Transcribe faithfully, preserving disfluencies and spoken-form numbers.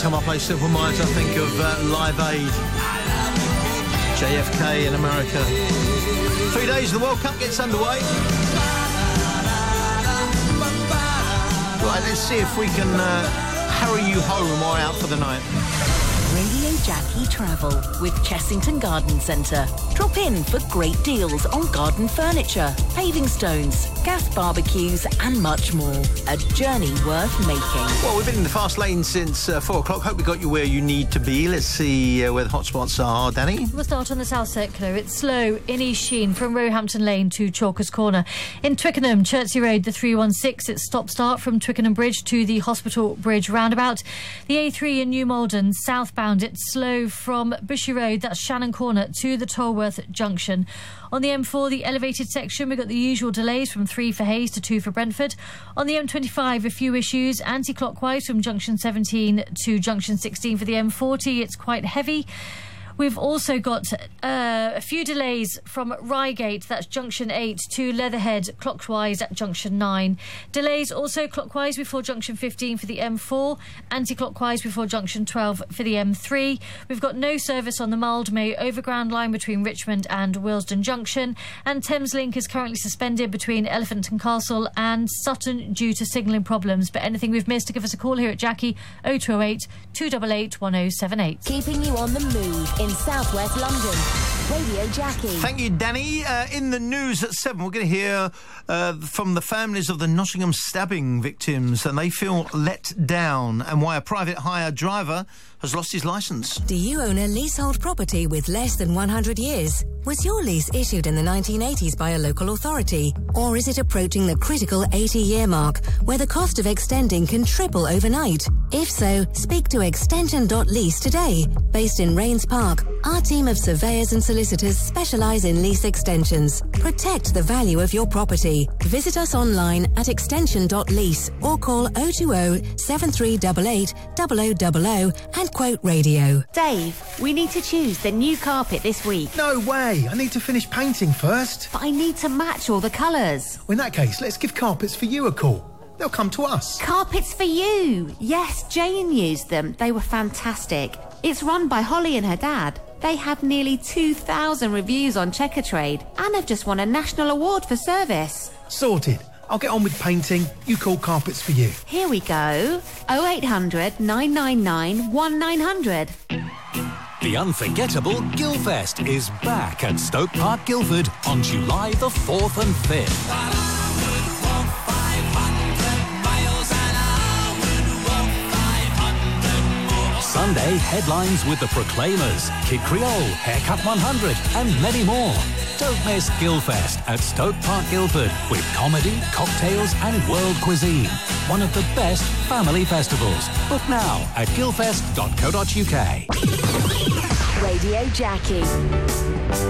time I play Simple Minds, I think of uh, Live Aid, J F K in America. Three days of the World Cup gets underway. Right, let's see if we can uh, hurry you home or out for the night. Radio Jackie Travel with Chessington Garden Centre. Drop in for great deals on garden furniture, paving stones, gas barbecues and much more. A journey worth making. Well, we've been in the fast lane since uh, four o'clock. Hope we got you where you need to be. Let's see uh, where the hotspots are. Danny? We'll start on the South Circular. It's slow in East Sheen from Roehampton Lane to Chalkers Corner. In Twickenham, Chertsey Road, the three one six, it's stop-start from Twickenham Bridge to the Hospital Bridge roundabout. The A three in New Malden, southbound, it's slow from Bushy Road, that's Shannon Corner, to the Tolworth Junction. On the M four, the elevated section, we've got the usual delays from three for Hayes to two for Brentford. On the M twenty-five, a few issues anti-clockwise from junction seventeen to junction sixteen for the M forty. It's quite heavy. We've also got uh, a few delays from Reigate, that's junction eight, to Leatherhead, clockwise at junction nine. Delays also clockwise before junction fifteen for the M four, anti-clockwise before junction twelve for the M three. We've got no service on the Mildmay Overground line between Richmond and Willesden Junction, and Thameslink is currently suspended between Elephant and Castle and Sutton due to signalling problems. But anything we've missed, to give us a call here at Jackie, oh two oh eight, two eight eight, one oh seven eight. Keeping you on the move in South West London. Radio Jackie. Thank you, Danny. Uh, in the news at seven, we're going to hear uh, from the families of the Nottingham stabbing victims, and they feel let down, and why a private hire driver has lost his licence. Do you own a leasehold property with less than one hundred years? Was your lease issued in the nineteen eighties by a local authority? Or is it approaching the critical eighty-year mark, where the cost of extending can triple overnight? If so, speak to extension dot lease today. Based in Rains Park, our team of surveyors and solicitors specialise in lease extensions. Protect the value of your property. Visit us online at extension dot lease or call oh two oh, seven three eight eight, oh oh oh oh and quote radio. Dave, we need to choose the new carpet this week. No way! I need to finish painting first. But I need to match all the colours. Well, in that case, let's give Carpets for You a call. They'll come to us. Carpets for You! Yes, Jane used them. They were fantastic. It's run by Holly and her dad. They have nearly two thousand reviews on Checkatrade and have just won a national award for service. Sorted. I'll get on with painting. You call Carpets for You. Here we go. oh eight hundred, nine nine nine, one nine hundred. The unforgettable Guildfest is back at Stoke Park, Guildford on July the fourth and fifth. Sunday, headlines with the Proclaimers, Kid Creole, Haircut one hundred and many more. Don't miss Guildfest at Stoke Park, Guildford, with comedy, cocktails and world cuisine. One of the best family festivals. Book now at guildfest dot co dot uk. Radio Jackie.